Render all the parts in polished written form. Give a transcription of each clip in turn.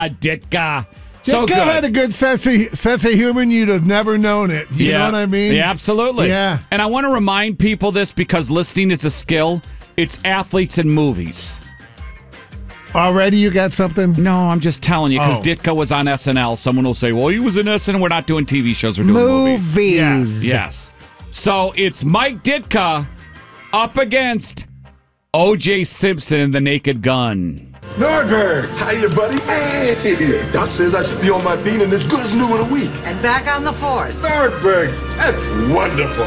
Ditka. So Ditka good. had a good sense of humor, and you'd have never known it. You know what I mean? Yeah, absolutely. Yeah. And I want to remind people this because listening is a skill. It's athletes in movies. Already you got something? No, I'm just telling you because Ditka was on SNL. Someone will say, well, he was in SNL. We're not doing TV shows. We're doing movies. Yes. So it's Mike Ditka up against O.J. Simpson in The Naked Gun. Nordberg! Hiya, buddy. Hey! Doc says I should be on my bean and as good as new in a week. And back on the force. Nordberg! That's wonderful.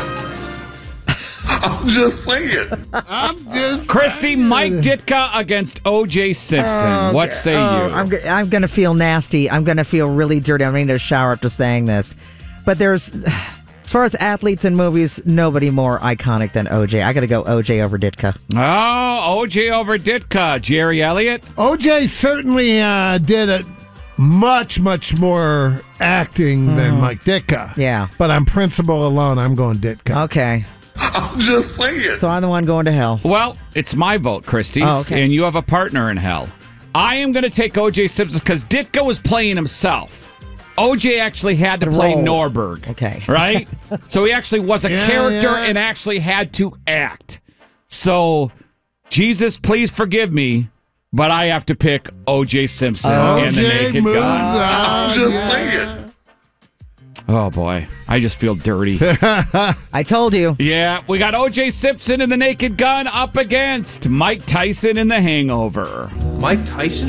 I'm just saying. Christy, Mike Ditka against O.J. Simpson. What say you? I'm going to feel nasty. I'm going to feel really dirty. I'm going to need a shower after saying this. But as far as athletes in movies, nobody more iconic than O.J. I got to go O.J. over Ditka. Oh, O.J. over Ditka. Jerry Elliott? O.J. certainly did a much more acting than Mike Ditka. Yeah. But on principle alone, I'm going Ditka. Okay. I'm just saying. So I'm the one going to hell. Well, it's my vote, Christy. And you have a partner in hell. I am going to take O.J. Simpson because Ditka was playing himself. O.J. actually had to play Norberg. Okay. Right? So he actually was a character and actually had to act. So, Jesus, please forgive me, but I have to pick O.J. Simpson and The Naked Gun. I'm just saying. Oh, boy. I just feel dirty. I told you. Yeah, we got O.J. Simpson in The Naked Gun up against Mike Tyson in The Hangover. Mike Tyson?